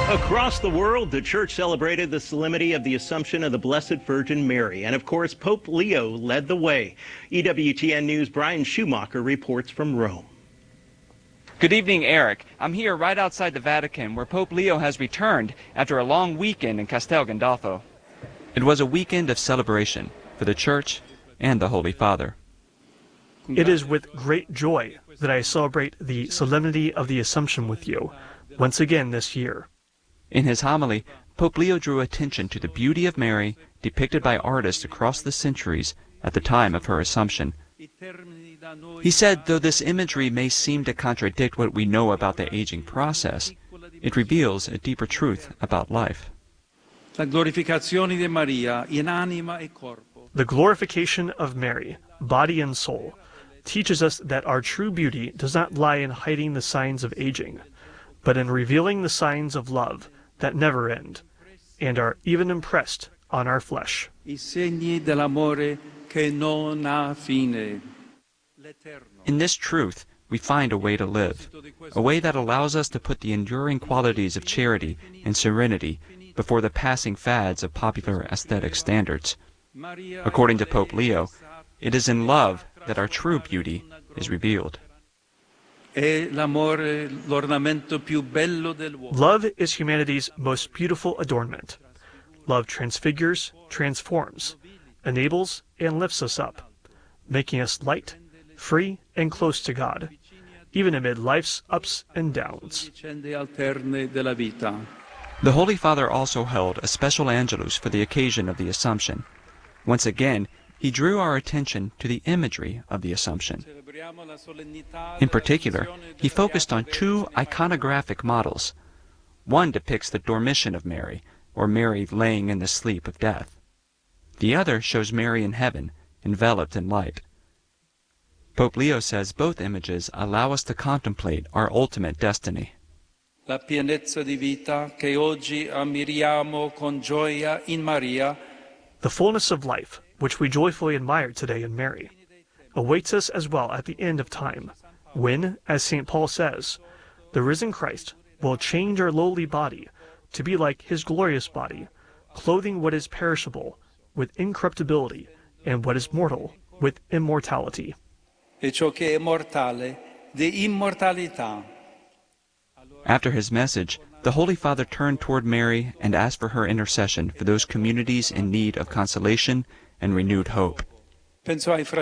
Across the world, the church celebrated the solemnity of the Assumption of the Blessed Virgin Mary. And of course, Pope Leo led the way. EWTN News' Brian Schumacher reports from Rome. Good evening, Eric. I'm here right outside the Vatican, where Pope Leo has returned after a long weekend in Castel Gandolfo. It was a weekend of celebration for the Church and the Holy Father. It is with great joy that I celebrate the solemnity of the Assumption with you, once again this year. In his homily, Pope Leo drew attention to the beauty of Mary depicted by artists across the centuries at the time of her Assumption. He said, though this imagery may seem to contradict what we know about the aging process, it reveals a deeper truth about life. The glorification of Mary, body and soul, teaches us that our true beauty does not lie in hiding the signs of aging, but in revealing the signs of love that never end, and are even impressed on our flesh. In this truth, we find a way to live, a way that allows us to put the enduring qualities of charity and serenity before the passing fads of popular aesthetic standards. According to Pope Leo, it is in love that our true beauty is revealed. Love is humanity's most beautiful adornment. Love transfigures, transforms, enables, and lifts us up, making us light, free, and close to God, even amid life's ups and downs. The Holy Father also held a special Angelus for the occasion of the Assumption. Once again, he drew our attention to the imagery of the Assumption. In particular, he focused on two iconographic models. One depicts the dormition of Mary, or Mary laying in the sleep of death. The other shows Mary in heaven, enveloped in light. Pope Leo says both images allow us to contemplate our ultimate destiny. La pienezza di vita che oggi ammiriamo con gioia in Maria, the fullness of life, which we joyfully admire today in Mary, awaits us as well at the end of time, when, as St. Paul says, the risen Christ will change our lowly body to be like his glorious body, clothing what is perishable with incorruptibility and what is mortal with immortality. E ciò che è mortale di immortalità. After his message, the Holy Father turned toward Mary and asked for her intercession for those communities in need of consolation and renewed hope. My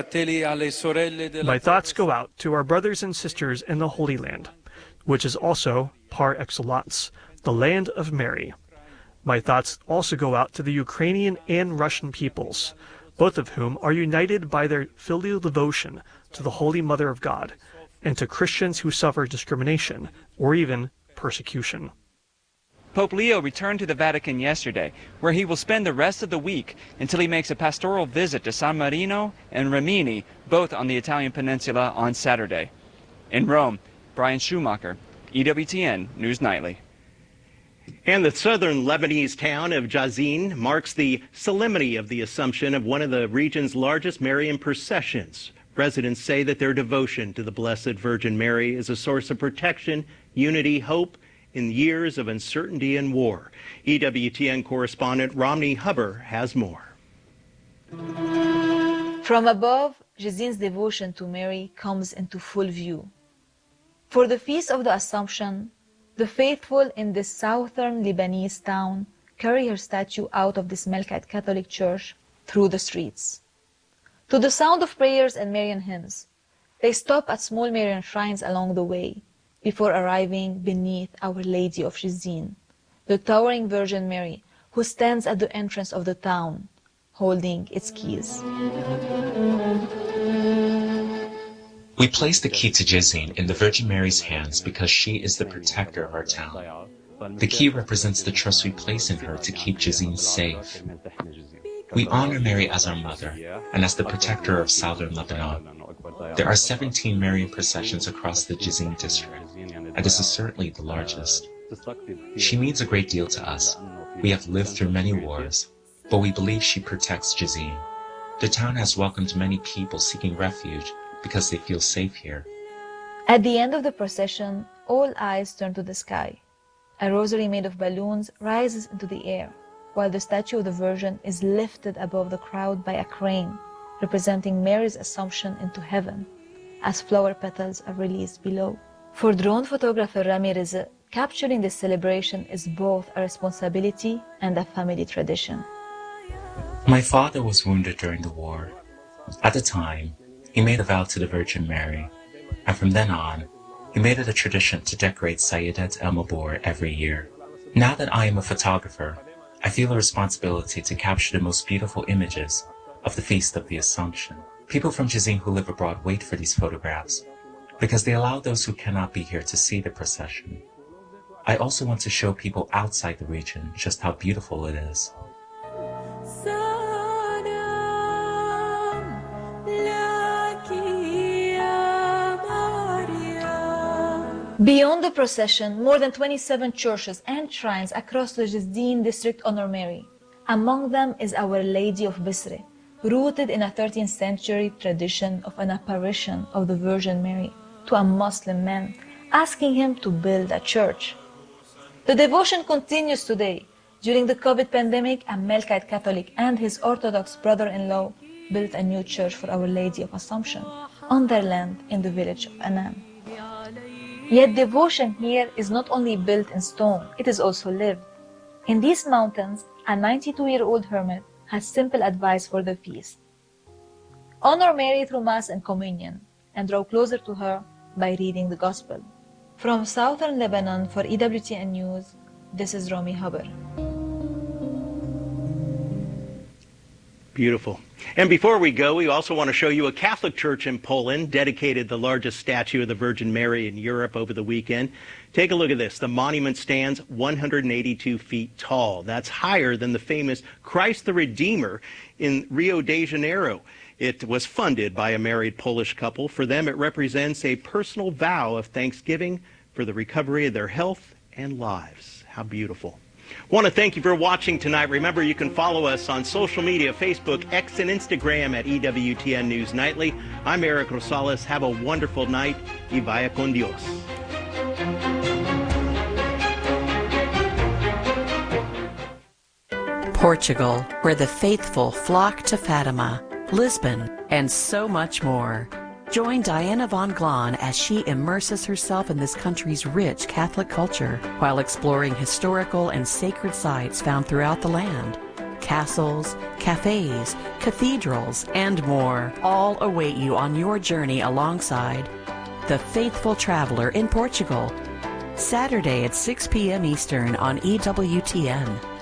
thoughts go out to our brothers and sisters in the Holy Land, which is also, par excellence, the land of Mary. My thoughts also go out to the Ukrainian and Russian peoples, both of whom are united by their filial devotion to the Holy Mother of God, and to Christians who suffer discrimination or even persecution. Pope Leo returned to the Vatican yesterday, where he will spend the rest of the week until he makes a pastoral visit to San Marino and Rimini, both on the Italian peninsula, on Saturday. In Rome, Brian Schumacher, EWTN News Nightly. And the southern Lebanese town of Jazin marks the solemnity of the Assumption of one of the region's largest Marian processions. Residents say that their devotion to the Blessed Virgin Mary is a source of protection, unity, hope in years of uncertainty and war. EWTN correspondent Romney Huber has more. From above, Jazin's devotion to Mary comes into full view. For the Feast of the Assumption, the faithful in this southern Lebanese town carry her statue out of this Melkite Catholic church through the streets. To the sound of prayers and Marian hymns, they stop at small Marian shrines along the way before arriving beneath Our Lady of Jazin, the towering Virgin Mary who stands at the entrance of the town, holding its keys. We place the key to Jazin in the Virgin Mary's hands because she is the protector of our town. The key represents the trust we place in her to keep Jazin safe. We honor Mary as our mother and as the protector of southern Lebanon. There are 17 Marian processions across the Jazin district, and this is certainly the largest. She means a great deal to us. We have lived through many wars, but we believe she protects Jazin. The town has welcomed many people seeking refuge because they feel safe here. At the end of the procession, all eyes turn to the sky. A rosary made of balloons rises into the air, while the statue of the Virgin is lifted above the crowd by a crane, representing Mary's Assumption into heaven, as flower petals are released below. For drone photographer Rami Rizq, capturing this celebration is both a responsibility and a family tradition. My father was wounded during the war. At the time, he made a vow to the Virgin Mary, and from then on, he made it a tradition to decorate Sayyidat El-Mabor every year. Now that I am a photographer, I feel a responsibility to capture the most beautiful images of the Feast of the Assumption. People from Jazin who live abroad wait for these photographs because they allow those who cannot be here to see the procession. I also want to show people outside the region just how beautiful it is. Beyond the procession, more than 27 churches and shrines across the Jazin district honor Mary. Among them is Our Lady of Bisri, rooted in a 13th century tradition of an apparition of the Virgin Mary to a Muslim man, asking him to build a church. The devotion continues today. During the COVID pandemic, a Melkite Catholic and his Orthodox brother-in-law built a new church for Our Lady of Assumption on their land in the village of Anan. Yet devotion here is not only built in stone, it is also lived. In these mountains, a 92-year-old hermit has simple advice for the feast. Honor Mary through Mass and Communion, and draw closer to her by reading the Gospel. From Southern Lebanon for EWTN News, this is Romy Haber. Beautiful. And before we go, we also want to show you a Catholic church in Poland dedicated the largest statue of the Virgin Mary in Europe over the weekend. Take a look at this. The monument stands 182 feet tall. That's higher than the famous Christ the Redeemer in Rio de Janeiro. It was funded by a married Polish couple. For them, it represents a personal vow of thanksgiving for the recovery of their health and lives. How beautiful. Want to thank you for watching tonight. Remember, you can follow us on social media, Facebook, X, and Instagram at EWTN News Nightly. I'm Eric Rosales. Have a wonderful night. Y vaya con Dios. Portugal, where the faithful flock to Fatima, Lisbon, and so much more. Join Diana von Glahn as she immerses herself in this country's rich Catholic culture while exploring historical and sacred sites found throughout the land. Castles, cafes, cathedrals, and more all await you on your journey alongside The Faithful Traveler in Portugal, Saturday at 6 p.m. Eastern on EWTN.